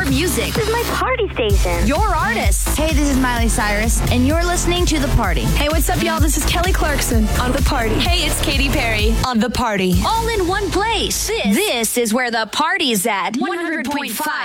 Your music. This is my party station. Your artists. Hey, this is Miley Cyrus, and you're listening to The Party. Hey, what's up, y'all? This is Kelly Clarkson on The Party. Hey, it's Katy Perry on The Party. All in one place. This is where the party's at. 100.5